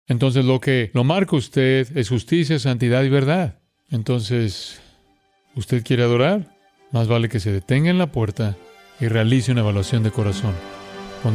Entonces lo marca usted es justicia, santidad y verdad. Entonces, ¿usted quiere adorar? Más vale que se detenga en la puerta y realice una evaluación de corazón.